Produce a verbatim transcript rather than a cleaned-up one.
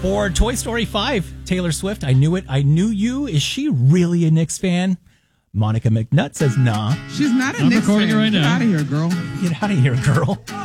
For Toy Story five, Taylor Swift, I Knew It, I Knew You. Is she really a Knicks fan? Monica McNutt says nah. She's not a I'm Knicks recording fan. it right Get now. out of here, girl. Get out of here, girl.